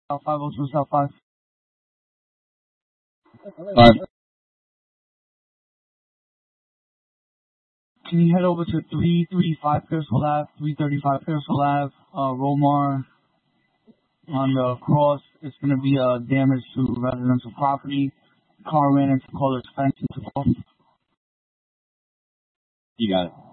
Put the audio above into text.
502 South 5. 5. Can you head over to 335 Pearsall Ave, 335 Pearsall Ave, Romar, on the cross? It's going to be damage to residential property. Car ran into color fence into both. You got it.